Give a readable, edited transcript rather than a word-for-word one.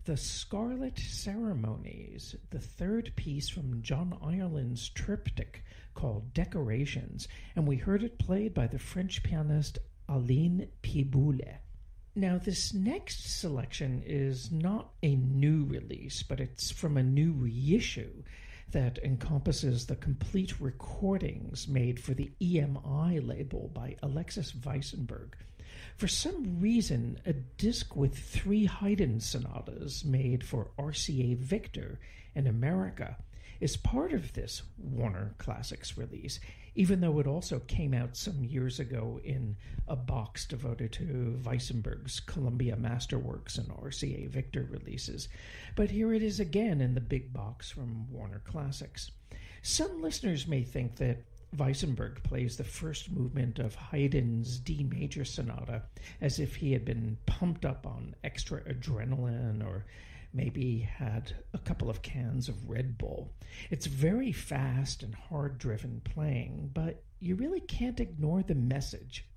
The Scarlet Ceremonies, the third piece from John Ireland's triptych called Decorations, and we heard it played by the French pianist Aline Piboulé. Now, this next selection is not a new release, but it's from a new reissue that encompasses the complete recordings made for the EMI label by Alexis Weissenberg. For some reason, a disc with 3 Haydn sonatas made for RCA Victor in America is part of this Warner Classics release, even though it also came out some years ago in a box devoted to Weissenberg's Columbia Masterworks and RCA Victor releases. But here it is again in the big box from Warner Classics. Some listeners may think that Weissenberg plays the first movement of Haydn's D major sonata as if he had been pumped up on extra adrenaline or maybe had a couple of cans of Red Bull. It's very fast and hard-driven playing, but you really can't ignore the message